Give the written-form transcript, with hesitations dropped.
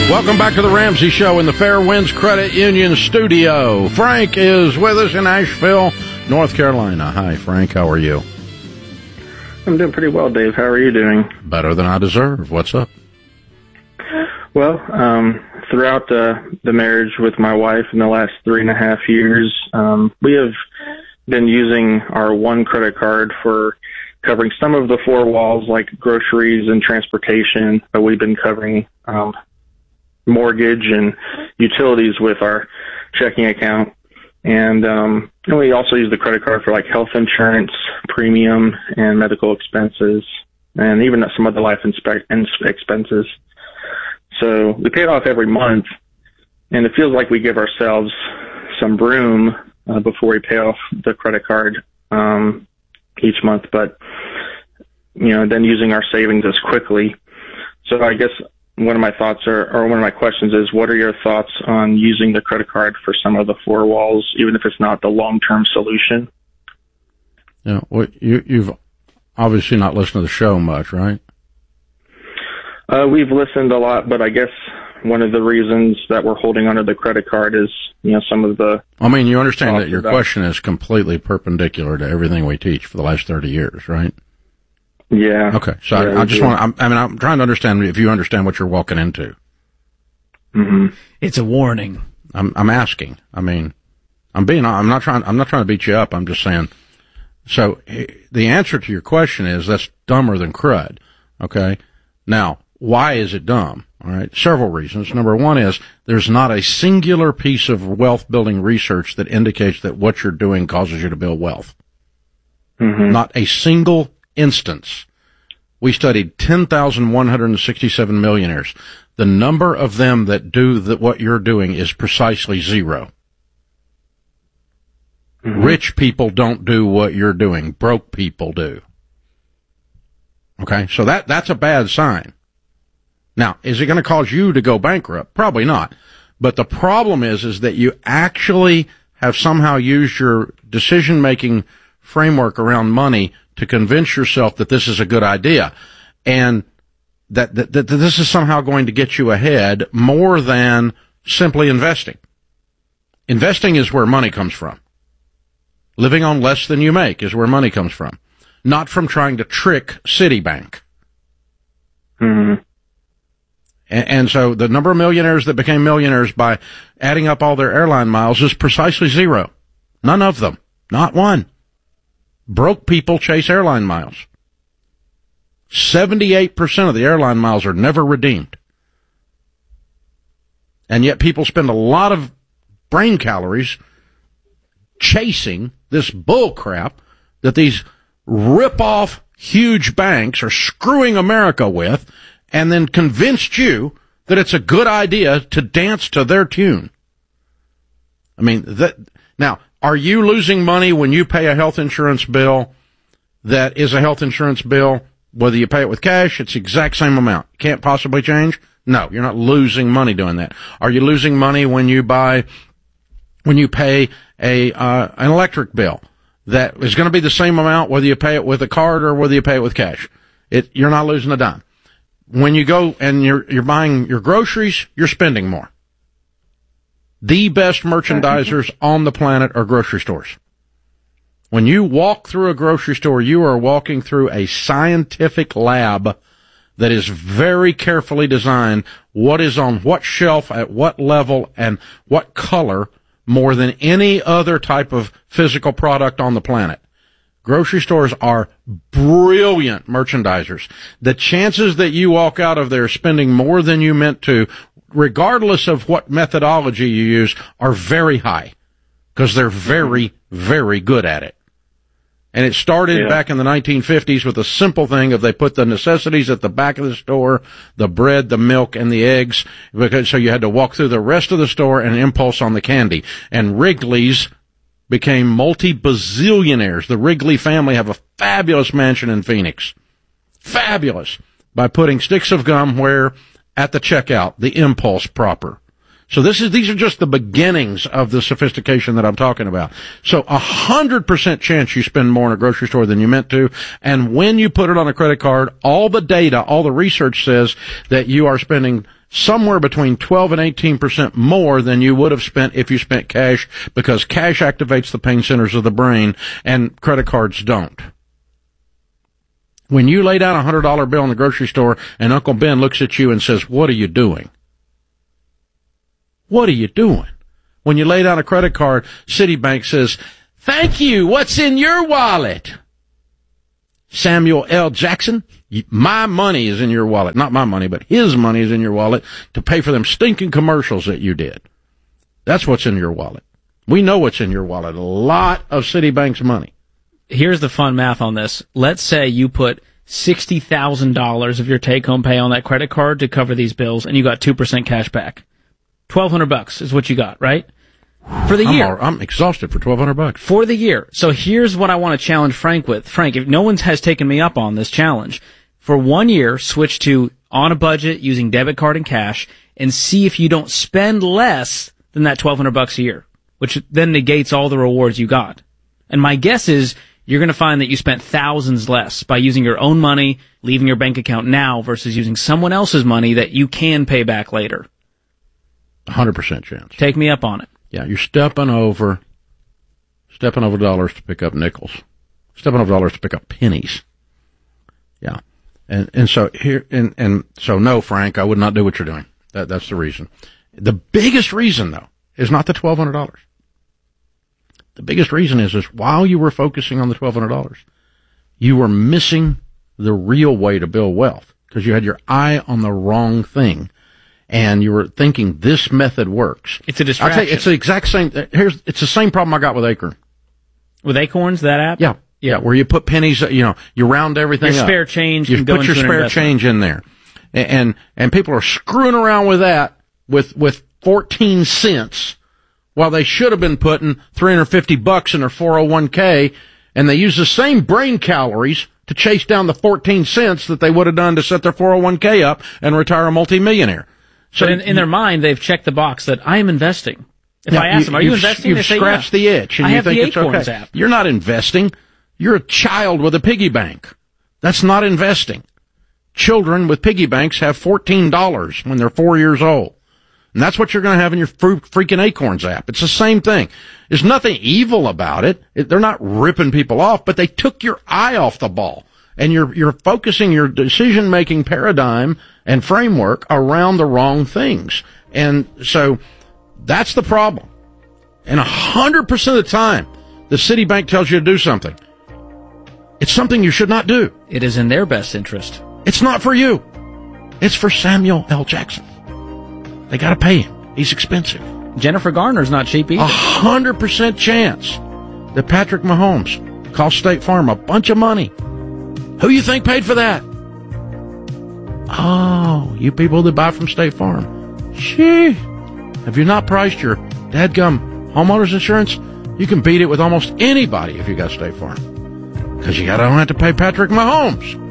Welcome back to the Ramsey Show in the Fairwinds Credit Union studio. Frank is with us in Asheville, North Carolina. Hi, Frank. How are you? I'm doing pretty well, Dave. How are you doing? Better than I deserve. What's up? Well, throughout the marriage with my wife in the last 3.5 years, we have been using our one credit card for covering some of the four walls like groceries and transportation, but we've been covering mortgage and utilities with our checking account. And we also use the credit card for like health insurance, premium, and medical expenses, and even some other life expenses. So we pay it off every month, and it feels like we give ourselves some room before we pay off the credit card each month, but then using our savings as quickly. So I guess one of my thoughts or one of my questions is, what are your thoughts on using the credit card for some of the four walls, even if it's not the long-term solution? Yeah, well, you've obviously not listened to the show much, right? We've listened a lot, but I guess one of the reasons that we're holding onto the credit card is, some of the... I mean, you understand that your question is completely perpendicular to everything we teach for the last 30 years, right? Yeah. Okay, so I just I'm trying to understand if you understand what you're walking into. Mm-hmm. It's a warning. I'm asking. I mean, I'm not trying to beat you up. I'm just saying. So the answer to your question is that's dumber than crud. Okay. Now, why is it dumb? All right. Several reasons. Number one is there's not a singular piece of wealth building research that indicates that what you're doing causes you to build wealth. Mm-hmm. Not a single instance. We studied 10,167 millionaires. The number of them that do what you're doing is precisely zero. Mm-hmm. Rich people don't do what you're doing. Broke people do. Okay, so that's a bad sign. Now, is it going to cause you to go bankrupt? Probably not. But the problem is that you actually have somehow used your decision-making framework around money to convince yourself that this is a good idea, and that this is somehow going to get you ahead more than simply investing. Investing is where money comes from. Living on less than you make is where money comes from, not from trying to trick Citibank. Mm-hmm. And so the number of millionaires that became millionaires by adding up all their airline miles is precisely zero. None of them. Not one. Broke people chase airline miles. 78% of the airline miles are never redeemed. And yet people spend a lot of brain calories chasing this bull crap that these rip-off huge banks are screwing America with, and then convinced you that it's a good idea to dance to their tune. I mean, now, are you losing money when you pay a health insurance bill that is a health insurance bill? Whether you pay it with cash, it's the exact same amount. Can't possibly change? No, you're not losing money doing that. Are you losing money when you pay an electric bill that is going to be the same amount whether you pay it with a card or whether you pay it with cash? You're not losing a dime. When you go and you're buying your groceries, you're spending more. The best merchandisers on the planet are grocery stores. When you walk through a grocery store, you are walking through a scientific lab that is very carefully designed, what is on what shelf, at what level, and what color, more than any other type of physical product on the planet. Grocery stores are brilliant merchandisers. The chances that you walk out of there spending more than you meant to, regardless of what methodology you use, are very high because they're very, very good at it. And it started back in the 1950s with a simple thing of they put the necessities at the back of the store, the bread, the milk, and the eggs, so you had to walk through the rest of the store and impulse on the candy. And Wrigley's became multi-bazillionaires. The Wrigley family have a fabulous mansion in Phoenix. Fabulous. By putting sticks of gum where at the checkout, the impulse proper. So these are just the beginnings of the sophistication that I'm talking about. So 100% chance you spend more in a grocery store than you meant to. And when you put it on a credit card, all the data, all the research says that you are spending somewhere between 12 and 18% more than you would have spent if you spent cash, because cash activates the pain centers of the brain and credit cards don't. When you lay down a $100 bill in the grocery store and Uncle Ben looks at you and says, "What are you doing?" What are you doing? When you lay down a credit card, Citibank says, "Thank you. What's in your wallet?" Samuel L. Jackson, my money is in your wallet. Not my money, but his money is in your wallet to pay for them stinking commercials that you did. That's what's in your wallet. We know what's in your wallet. A lot of Citibank's money. Here's the fun math on this. Let's say you put $60,000 of your take-home pay on that credit card to cover these bills, and you got 2% cash back. $1,200 is what you got, right? For the year. I'm exhausted for $1,200. For the year. So here's what I want to challenge Frank with. Frank, if no one has taken me up on this challenge, for 1 year, switch to on a budget using debit card and cash, and see if you don't spend less than that $1,200 a year, which then negates all the rewards you got. And my guess is you're going to find that you spent thousands less by using your own money, leaving your bank account now, versus using someone else's money that you can pay back later. 100% chance. Take me up on it. Yeah, you're stepping over dollars to pick up nickels. Stepping over dollars to pick up pennies. Yeah. And so here, and so no, Frank, I would not do what you're doing. That's the reason. The biggest reason, though, is not the $1,200. The biggest reason is while you were focusing on the $1,200, you were missing the real way to build wealth, because you had your eye on the wrong thing, and you were thinking this method works. It's a distraction. I'll tell you, it's the exact same. It's the same problem I got with Acorn. With Acorns, that app? Yeah, where you put pennies, you round everything your up. Spare change. You put your spare change in there, and people are screwing around with that with 14 cents. While they should have been putting $350 in their 401k, and they use the same brain calories to chase down the 14 cents that they would have done to set their 401k up and retire a multimillionaire. So in their mind, they've checked the box that I am investing. If I ask them, are you investing? You've scratched the itch, and I you have think the it's Acorns okay. app. You're not investing. You're a child with a piggy bank. That's not investing. Children with piggy banks have $14 when they're 4 years old. And that's what you're going to have in your freaking Acorns app. It's the same thing. There's nothing evil about it. They're not ripping people off, but they took your eye off the ball. And you're focusing your decision-making paradigm and framework around the wrong things. And so that's the problem. And 100% of the time, the Citibank tells you to do something. It's something you should not do. It is in their best interest. It's not for you. It's for Samuel L. Jackson. They got to pay him. He's expensive. Jennifer Garner's not cheap either. 100% chance that Patrick Mahomes cost State Farm a bunch of money. Who you think paid for that? Oh, you people that buy from State Farm. Gee, have you not priced your dadgum homeowner's insurance? You can beat it with almost anybody if you got State Farm. Because you don't have to pay Patrick Mahomes.